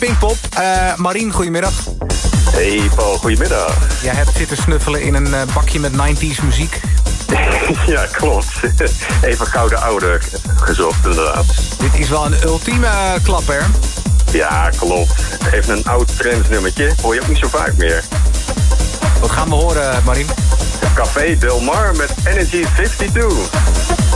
Pinkpop. Marien, goedemiddag. Hey Paul, goedemiddag. Jij hebt zitten snuffelen in een bakje met 90s muziek. Ja, klopt. Even gouden oude gezocht, inderdaad. Dit is wel een ultieme klapper. Ja, klopt. Even een oud trendsnummertje. Hoor je ook niet zo vaak meer. Wat gaan we horen, Marien? Café Del Mar met Energy 52.